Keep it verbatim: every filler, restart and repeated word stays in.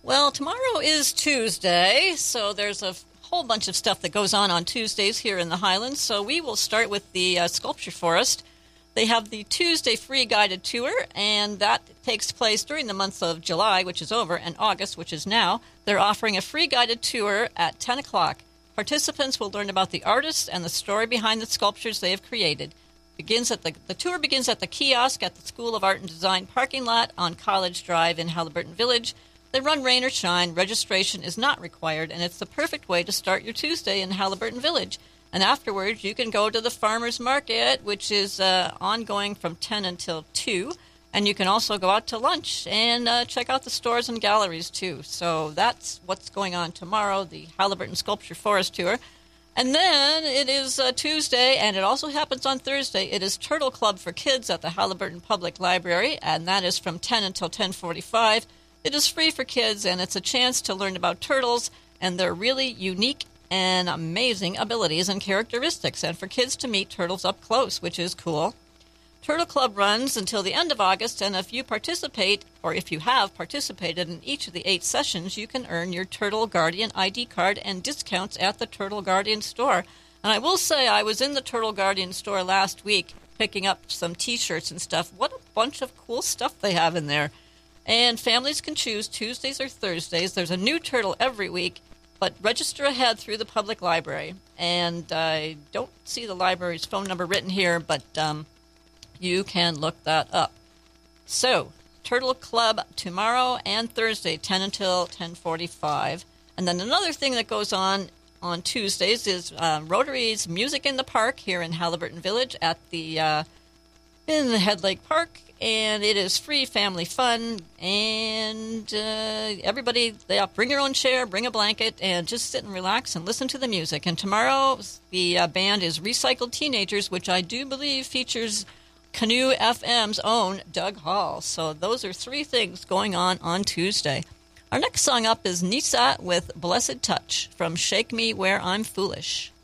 Well, tomorrow is Tuesday, so there's a whole bunch of stuff that goes on on Tuesdays here in the Highlands. So we will start with the uh, Sculpture Forest. They have the Tuesday free guided tour, and that takes place during the month of July, which is over, and August, which is now. They're offering a free guided tour at ten o'clock. Participants will learn about the artists and the story behind the sculptures they have created. Begins at the, the tour begins at the kiosk at the School of Art and Design parking lot on College Drive in Halliburton Village. They run rain or shine. Registration is not required, and it's the perfect way to start your Tuesday in Halliburton Village. And afterwards, you can go to the farmers market, which is uh, ongoing from ten until two. And you can also go out to lunch and uh, check out the stores and galleries, too. So that's what's going on tomorrow, the Halliburton Sculpture Forest Tour. And then it is uh, Tuesday, and it also happens on Thursday. It is Turtle Club for Kids at the Halliburton Public Library, and that is from ten until ten forty-five. It is free for kids, and it's a chance to learn about turtles and their really unique and amazing abilities and characteristics, and for kids to meet turtles up close, which is cool. Turtle Club runs until the end of August, and if you participate, or if you have participated in each of the eight sessions, you can earn your Turtle Guardian I D card and discounts at the Turtle Guardian store. And I will say, I was in the Turtle Guardian store last week picking up some T-shirts and stuff. What a bunch of cool stuff they have in there. And families can choose Tuesdays or Thursdays. There's a new turtle every week. But register ahead through the public library. And I don't see the library's phone number written here, but um, you can look that up. So, Turtle Club tomorrow and Thursday, ten until ten forty-five. And then another thing that goes on on Tuesdays is uh, Rotary's Music in the Park here in Halliburton Village at the uh, in the Head Lake Park. And it is free family fun, and uh, everybody, they all bring your own chair, bring a blanket, and just sit and relax and listen to the music. And tomorrow, the uh, band is Recycled Teenagers, which I do believe features Canoe F M's own Doug Hall. So those are three things going on on Tuesday. Our next song up is Nisa with Blessed Touch from Shake Me Where I'm Foolish.